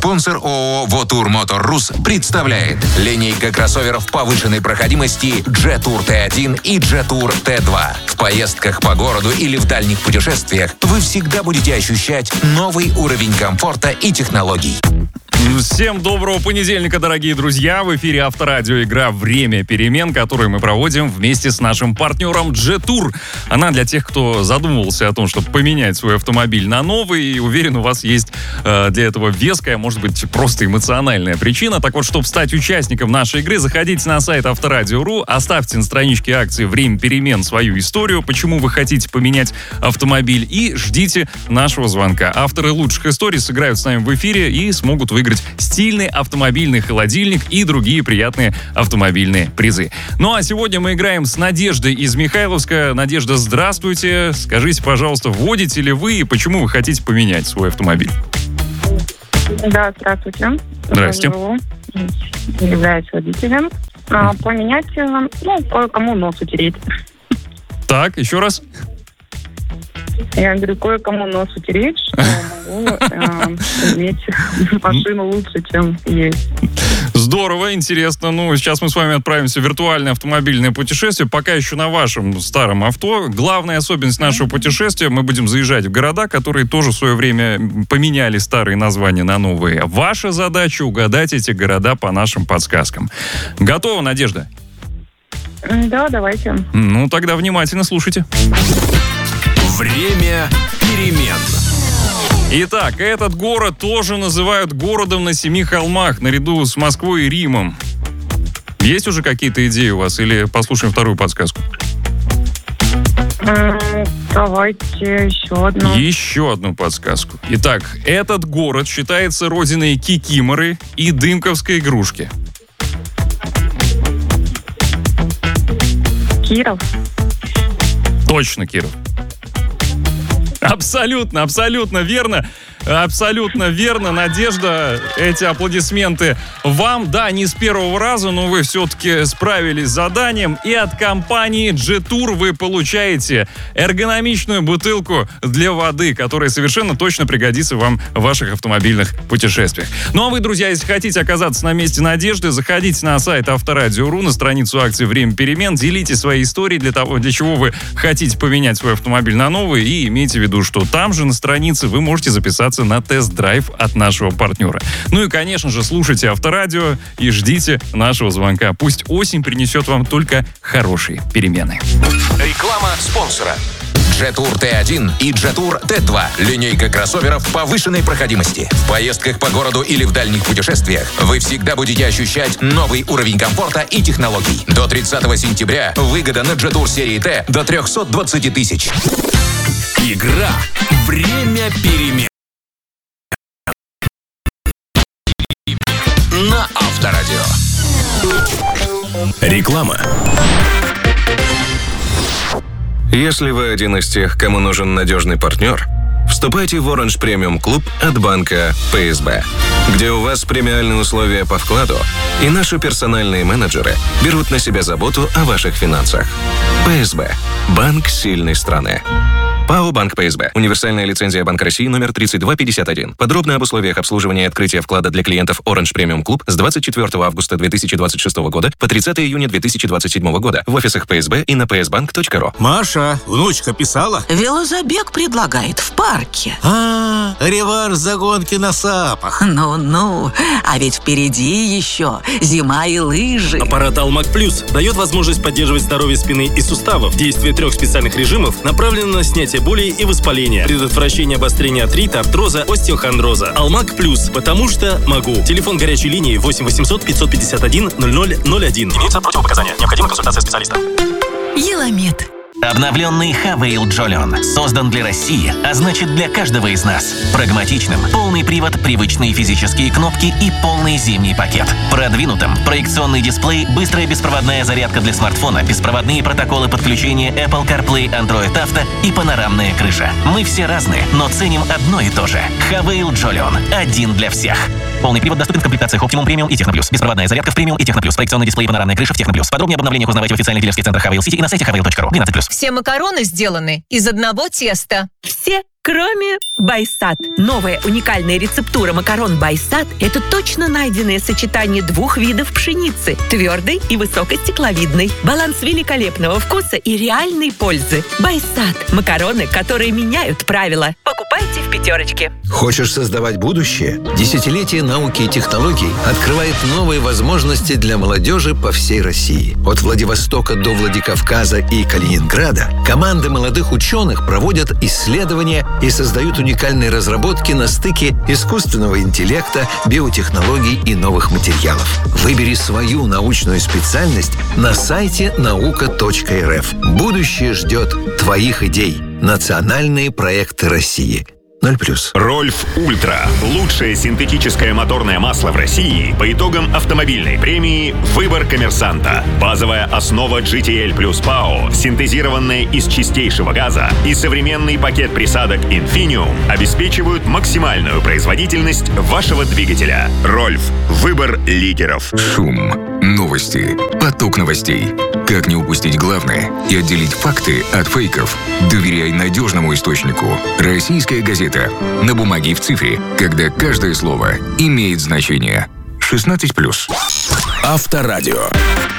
Спонсор ООО «Вотур Мотор Рус» представляет линейка кроссоверов повышенной проходимости Jetour T1 и Jetour T2. В поездках по городу или в дальних путешествиях вы всегда будете ощущать новый уровень комфорта и технологий. Всем доброго понедельника, дорогие друзья! В эфире Авторадио, игра «Время перемен», которую мы проводим вместе с нашим партнером Jetour. Она для тех, кто задумывался о том, чтобы поменять свой автомобиль на новый. И уверен, у вас есть для этого веская, может быть, просто эмоциональная причина. Так вот, чтобы стать участником нашей игры, заходите на сайт Авторадио.ру, оставьте на страничке акции «Время перемен» свою историю, почему вы хотите поменять автомобиль, и ждите нашего звонка. Авторы лучших историй сыграют с нами в эфире и смогут выиграть стильный автомобильный холодильник и другие приятные автомобильные призы. Ну а сегодня мы играем с Надеждой из Михайловска. Надежда, здравствуйте. Скажите, пожалуйста, водите ли вы и почему вы хотите поменять свой автомобиль? Да, здравствуйте. Здрасте. Являюсь водителем. Поменять, кое-кому нос утереть. Так, еще раз. Я говорю, кое-кому нос утереть, что могу иметь машину лучше, чем есть. Здорово, интересно. Ну, сейчас мы с вами отправимся в виртуальное автомобильное путешествие. Пока еще на вашем старом авто. Главная особенность нашего путешествия — мы будем заезжать в города, которые тоже в свое время поменяли старые названия на новые. Ваша задача — угадать эти города по нашим подсказкам. Готова, Надежда? Да, давайте. Ну, тогда внимательно слушайте. Время перемен. Итак, этот город тоже называют городом на 7 холмах, наряду с Москвой и Римом. Есть уже какие-то идеи у вас? Или послушаем вторую подсказку? Давайте еще одну. Еще одну подсказку. Итак, этот город считается родиной кикиморы и дымковской игрушки. Киров. Точно, Киров. Абсолютно, абсолютно верно. Абсолютно верно, Надежда. Эти аплодисменты вам. Да, не с первого раза, но вы все-таки справились с заданием. И от компании Jetour вы получаете эргономичную бутылку для воды, которая совершенно точно пригодится вам в ваших автомобильных путешествиях. Ну а вы, друзья, если хотите оказаться на месте Надежды, заходите на сайт Авторадио.ру, на страницу акции «Время перемен», делите свои истории для чего вы хотите поменять свой автомобиль на новый, и имейте в виду, что там же на странице вы можете записаться на тест-драйв от нашего партнера. Ну и, конечно же, слушайте Авторадио и ждите нашего звонка. Пусть осень принесет вам только хорошие перемены. Реклама спонсора. Jetour T1 и Jetour T2. Линейка кроссоверов повышенной проходимости. В поездках по городу или в дальних путешествиях вы всегда будете ощущать новый уровень комфорта и технологий. До 30 сентября выгода на Jetour серии T до 320 тысяч. Игра «Время перемен» на Авторадио. Реклама. Если вы один из тех, кому нужен надежный партнер, вступайте в Orange Premium Club от банка ПСБ, где у вас премиальные условия по вкладу, и наши персональные менеджеры берут на себя заботу о ваших финансах. ПСБ. Банк сильной страны. ПАО «Банк ПСБ». Универсальная лицензия Банка России номер 3251. Подробно об условиях обслуживания и открытия вклада для клиентов Orange Premium Club с 24 августа 2026 года по 30 июня 2027 года в офисах ПСБ и на psbank.ru. Маша, внучка писала? Велозабег предлагает в парке. Реванш за гонки на сапах. Ну-ну, а ведь впереди еще зима и лыжи. Аппарат Алмак Плюс дает возможность поддерживать здоровье спины и суставов. Действие 3 специальных режимов направлено на снятие боли и воспаления, предотвращение обострения артрита, артроза, остеохондроза. Алмак Плюс, потому что могу. Телефон горячей линии 8 800 551 0001. Имеются противопоказания. Необходима консультация специалиста. Еламед. Обновленный Хавейл Джолион создан для России, а значит для каждого из нас. Прагматичным, полный привод, привычные физические кнопки и полный зимний пакет. Продвинутым, проекционный дисплей, быстрая беспроводная зарядка для смартфона, беспроводные протоколы подключения Apple CarPlay, Android Auto и панорамная крыша. Мы все разные, но ценим одно и то же. Хавейл Джолион. Один для всех. Полный привод доступен в комплектациях Optimum Premium и Техно Плюс. Беспроводная зарядка в Premium и Техно Плюс. Проекционный дисплей и панорамная крыша в Техно Плюс. Подробнее об обновлениях узнавайте в официальных дилерских центрах Хавейл Сити и на сайте haveil.ru. 12+. Все макароны сделаны из одного теста. Все Кроме Байсад. Новая уникальная рецептура макарон Байсад – это точно найденное сочетание двух видов пшеницы – твердой и высокостекловидной. Баланс великолепного вкуса и реальной пользы. Байсад – макароны, которые меняют правила. Покупайте в пятерочке. Хочешь создавать будущее? Десятилетие науки и технологий открывает новые возможности для молодежи по всей России. От Владивостока до Владикавказа и Калининграда команды молодых ученых проводят исследования и создают уникальные разработки на стыке искусственного интеллекта, биотехнологий и новых материалов. Выбери свою научную специальность на сайте nauka.rf. Будущее ждет твоих идей. Национальные проекты России. 0+. Рольф Ультра. Лучшее синтетическое моторное масло в России по итогам автомобильной премии «Выбор коммерсанта». Базовая основа GTL Plus PAO, синтезированная из чистейшего газа, и современный пакет присадок Infinium обеспечивают максимальную производительность вашего двигателя. Рольф. Выбор лидеров. Шум. Новости. Поток новостей. Как не упустить главное и отделить факты от фейков? Доверяй надежному источнику. Российская газета. На бумаге и в цифре, когда каждое слово имеет значение. 16+. Авторадио.